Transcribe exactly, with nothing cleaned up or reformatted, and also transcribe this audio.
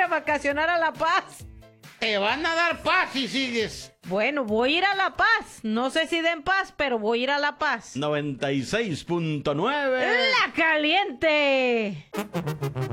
a vacacionar a La Paz. Te van a dar paz si sigues. Bueno, voy a ir a La Paz. No sé si den paz, pero voy a ir a La Paz. noventa y seis punto nueve. ¡La caliente!